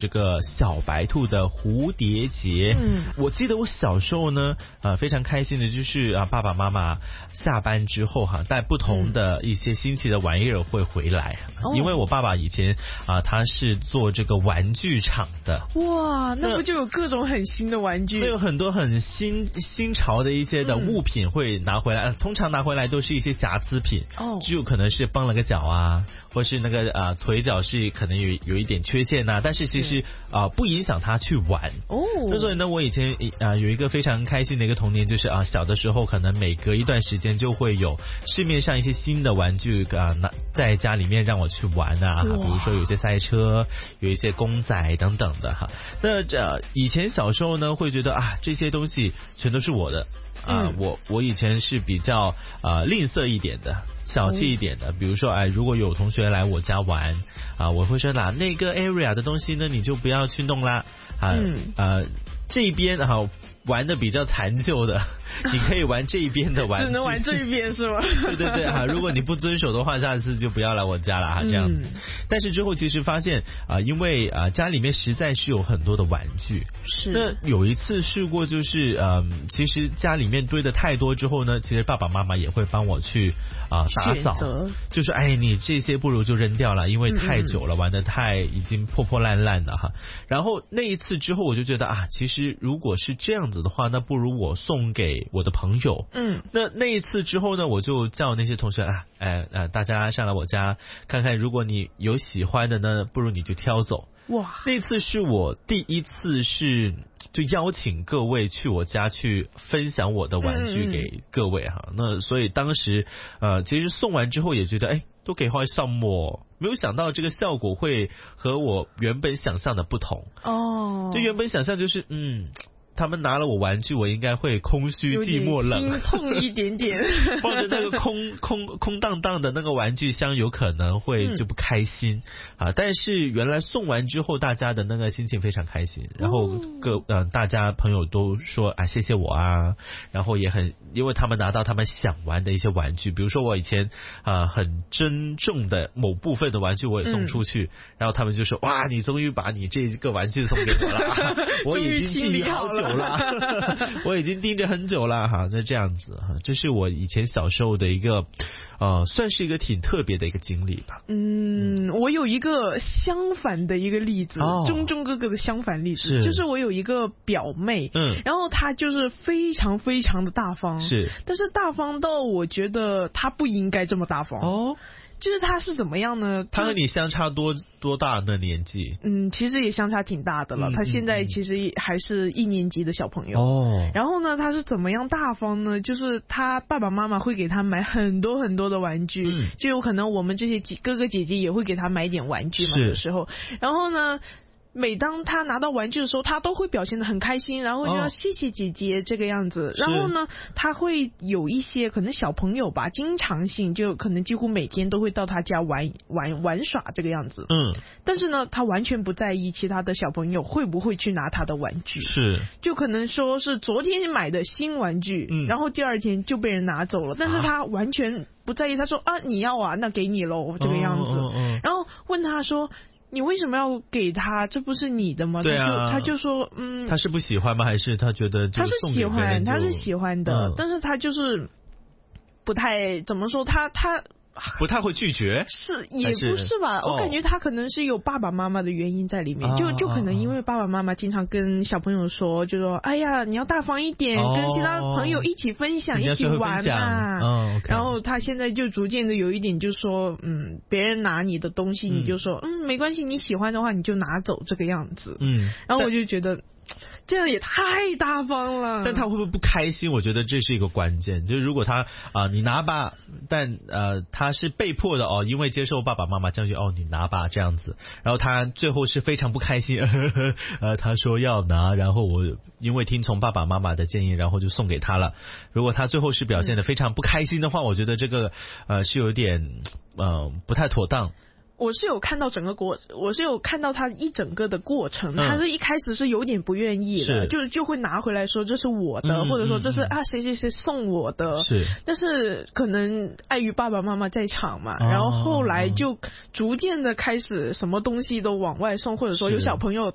这个小白兔的蝴蝶结。我记得我小时候呢，非常开心的就是爸爸妈妈下班之后带不同的一些新奇的玩意儿会回来，因为我爸爸以前他是做这个玩具厂的。 哇，那不就有各种很新的玩具？ 会有很多很新潮的一些的物品会拿回来，通常拿回来都是一些瑕疵品，就可能是崩了个脚啊，或是那个腿脚是可能有一点缺陷但是其实不影响他去玩。所以呢，我以前有一个非常开心的一个童年，就是小的时候可能每隔一段时间就会有市面上一些新的玩具在家里面让我去玩比如说有些赛车，有一些公仔等等的那以前小时候呢会觉得这些东西全都是我的我以前是比较吝啬一点的，小气一点的。比如说如果有同学来我家玩我会说那个 area 的东西呢你就不要去弄啦这边玩的比较残旧的你可以玩这一边的玩具， 只能玩这一边是吗？ 对对对如果你不遵守的话，下次就不要来我家了这样子。但是之后其实发现因为家里面实在是有很多的玩具， 是那有一次试过就是其实家里面堆的太多之后呢，其实爸爸妈妈也会帮我去打扫，就是你这些不如就扔掉了，因为太久了玩的太已经破破烂烂的然后那一次之后我就觉得其实如果是这样子的话，那不如我送给我的朋友。那一次之后呢，我就叫那些同学大家上来我家看看，如果你有喜欢的呢，不如你就挑走。哇，那次是我第一次就邀请各位去我家去分享我的玩具给各位那所以当时其实送完之后也觉得都可以花上墨，没有想到这个效果会和我原本想象的不同。就原本想象就是他们拿了我玩具，我应该会空虚寂寞冷， 心痛一点点抱着那个空荡荡的那个玩具箱，有可能会就不开心但是原来送完之后，大家的那个心情非常开心，然后大家朋友都说谢谢我然后也很因为他们拿到他们想玩的一些玩具，比如说我以前很珍重的某部分的玩具我也送出去，然后他们就说哇，你终于把你这个玩具送给我了我已经记忆好久了我已经盯着很久了那这样子这是我以前小时候的一个算是一个挺特别的一个经历吧。 我有一个相反的一个例子，中哥哥的相反例子，就是我有一个表妹，然后她就是非常非常的大方，但是大方到我觉得她不应该这么大方就是他是怎么样呢？ 他和你相差多大的年纪？ 其实也相差挺大的了。他现在其实还是1年级的小朋友。然后呢，他是怎么样大方呢？就是他爸爸妈妈会给他买很多很多的玩具，就有可能我们这些哥哥姐姐也会给他买点玩具嘛，有时候。然后呢，每当他拿到玩具的时候，他都会表现得很开心，然后就要谢谢姐姐这个样子。然后呢，他会有一些可能小朋友吧，经常性就可能几乎每天都会到他家玩耍这个样子。但是呢，他完全不在意其他的小朋友会不会去拿他的玩具。就可能说是昨天买的新玩具，然后第二天就被人拿走了，但是他完全不在意。他说你要那给你咯这个样子。然后问他说你为什么要给他？这不是你的吗？他就说他是不喜欢吗？还是他觉得他是喜欢的，但是他就是不太怎么说，他不太会拒绝， 也不是吧？我感觉他可能是有爸爸妈妈的原因在里面，就可能因为爸爸妈妈经常跟小朋友说，就说哎呀，你要大方一点，跟其他朋友一起分享，一起玩嘛。然后他现在就逐渐的有一点，就说别人拿你的东西，你就说没关系，你喜欢的话你就拿走这个样子。然后我就觉得这样也太大方了。 但他会不会不开心？我觉得这是一个关键，就是如果他你拿吧，但他是被迫的因为接受爸爸妈妈教育你拿吧这样子，然后他最后是非常不开心他说要拿，然后我因为听从爸爸妈妈的建议，然后就送给他了。如果他最后是表现得非常不开心的话，我觉得这个是有点不太妥当。 我是有看到他一整个的过程，他是一开始是有点不愿意的，就会拿回来说这是我的，或者说这是谁谁谁送我的，但是可能碍于爸爸妈妈在场嘛，然后后来就逐渐的开始什么东西都往外送，或者说有小朋友